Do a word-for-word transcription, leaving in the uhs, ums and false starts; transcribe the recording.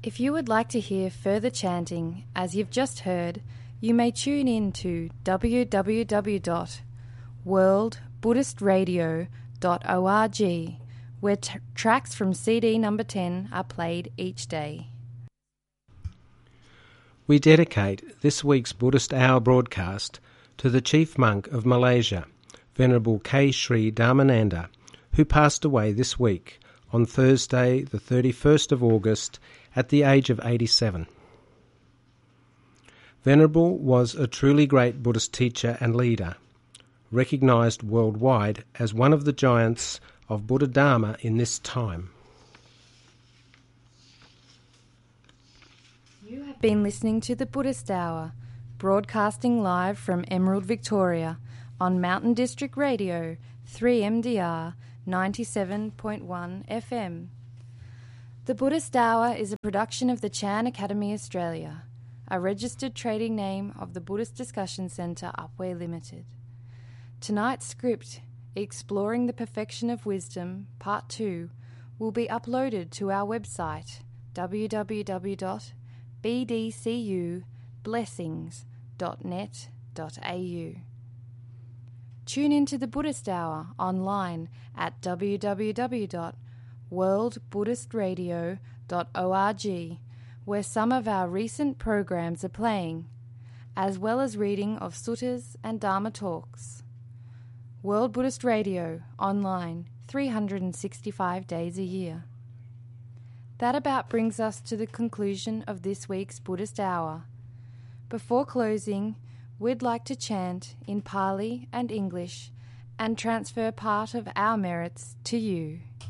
If you would like to hear further chanting, as you've just heard, you may tune in to w w w dot world buddhist radio dot org, where t- tracks from C D number ten are played each day. We dedicate this week's Buddhist Hour broadcast to the Chief Monk of Malaysia, Venerable K. Sri Dharmananda, who passed away this week on Thursday the thirty-first of August at the age of eighty-seven. Venerable was a truly great Buddhist teacher and leader, recognised worldwide as one of the giants of Buddha Dharma in this time. You have been listening to the Buddhist Hour, broadcasting live from Emerald, Victoria, on Mountain District Radio, three M D R, ninety-seven point one F M. The Buddhist Hour is a production of the Chan Academy Australia, a registered trading name of the Buddhist Discussion Centre Upwey Limited. Tonight's script, Exploring the Perfection of Wisdom, Part two, will be uploaded to our website, w w w dot b d c u blessings dot net dot a u. Tune in to the Buddhist Hour online at w w w dot world buddhist radio dot org, where some of our recent programs are playing, as well as reading of suttas and Dharma talks. World Buddhist Radio, online, three hundred sixty-five days a year. That about brings us to the conclusion of this week's Buddhist Hour. Before closing, we'd like to chant in Pali and English and transfer part of our merits to you.